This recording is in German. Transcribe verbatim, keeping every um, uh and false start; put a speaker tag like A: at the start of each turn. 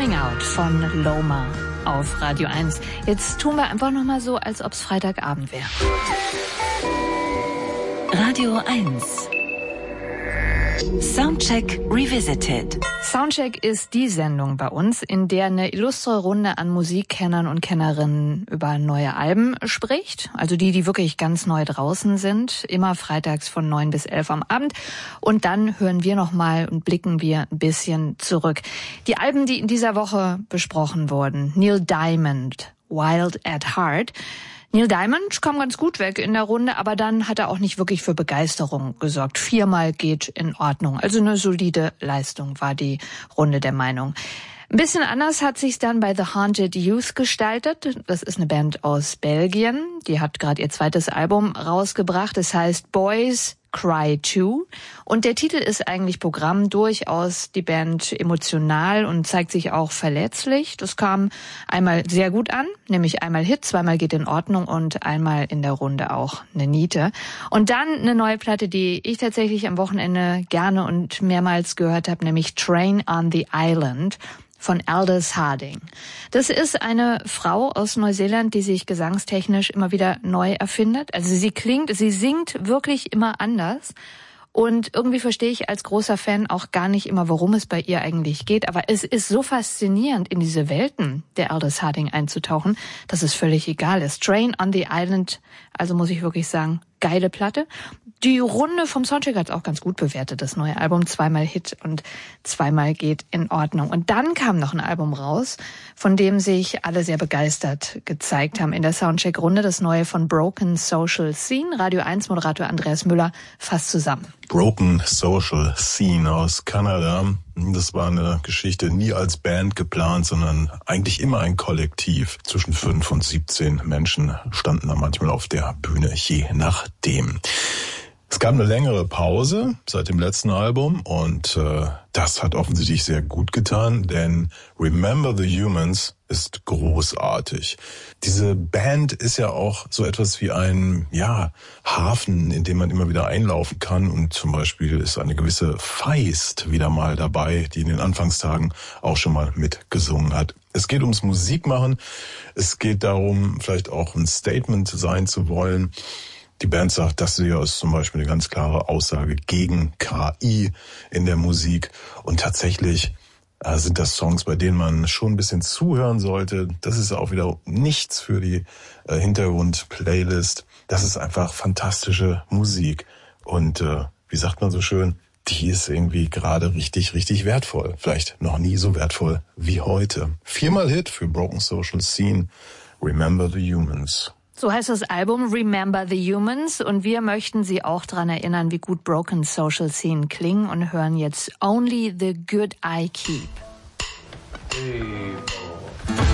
A: Coming Out von Loma auf Radio eins. Jetzt tun wir einfach noch mal so, als ob es Freitagabend wäre.
B: Radio eins. Soundcheck Revisited.
A: Soundcheck ist die Sendung bei uns, in der eine illustre Runde an Musikkennern und Kennerinnen über neue Alben spricht. Also die, die wirklich ganz neu draußen sind. Immer freitags von neun bis elf am Abend. Und dann hören wir nochmal und blicken wir ein bisschen zurück. Die Alben, die in dieser Woche besprochen wurden. Neil Diamond, Wild at Heart. Neil Diamond kam ganz gut weg in der Runde, aber dann hat er auch nicht wirklich für Begeisterung gesorgt. Viermal geht in Ordnung. Also eine solide Leistung war die Runde der Meinung. Ein bisschen anders hat sich's dann bei The Haunted Youth gestaltet. Das ist eine Band aus Belgien. Die hat gerade ihr zweites Album rausgebracht. Es heißt Boys Cry Too. Und der Titel ist eigentlich Programm, durchaus die Band emotional und zeigt sich auch verletzlich. Das kam einmal sehr gut an, nämlich einmal Hit, zweimal geht in Ordnung und einmal in der Runde auch eine Niete. Und dann eine neue Platte, die ich tatsächlich am Wochenende gerne und mehrmals gehört habe, nämlich Train on the Island von Aldous Harding. Das ist eine Frau aus Neuseeland, die sich gesangstechnisch immer wieder neu erfindet. Also sie klingt, sie singt wirklich immer anders. Und irgendwie verstehe ich als großer Fan auch gar nicht immer, worum es bei ihr eigentlich geht. Aber es ist so faszinierend, in diese Welten der Aldous Harding einzutauchen, dass es völlig egal ist. Train on the Island, also muss ich wirklich sagen, geile Platte. Die Runde vom Soundcheck hat es auch ganz gut bewertet, das neue Album. Zweimal Hit und zweimal geht in Ordnung. Und dann kam noch ein Album raus, von dem sich alle sehr begeistert gezeigt haben in der Soundcheck-Runde. Das neue von Broken Social Scene. Radio eins Moderator Andreas Müller fasst zusammen.
C: Broken Social Scene aus Kanada. Das war eine Geschichte nie als Band geplant, sondern eigentlich immer ein Kollektiv. Zwischen fünf und siebzehn Menschen standen da manchmal auf der Bühne, je nachdem. Es gab eine längere Pause seit dem letzten Album und äh, das hat offensichtlich sehr gut getan, denn Remember the Humans ist großartig. Diese Band ist ja auch so etwas wie ein ja Hafen, in dem man immer wieder einlaufen kann, und zum Beispiel ist eine gewisse Feist wieder mal dabei, die in den Anfangstagen auch schon mal mitgesungen hat. Es geht ums Musikmachen, es geht darum, vielleicht auch ein Statement sein zu wollen. Die Band sagt, das hier ist zum Beispiel eine ganz klare Aussage gegen K I in der Musik. Und tatsächlich äh, sind das Songs, bei denen man schon ein bisschen zuhören sollte. Das ist auch wieder nichts für die äh, Hintergrund-Playlist. Das ist einfach fantastische Musik. Und äh, wie sagt man so schön, die ist irgendwie gerade richtig, richtig wertvoll. Vielleicht noch nie so wertvoll wie heute. Viermal Hit für Broken Social Scene, Remember the Humans.
A: So heißt das Album Remember the Humans, und wir möchten Sie auch daran erinnern, wie gut Broken Social Scene klingen, und hören jetzt Only the Good I Keep.
D: Hey.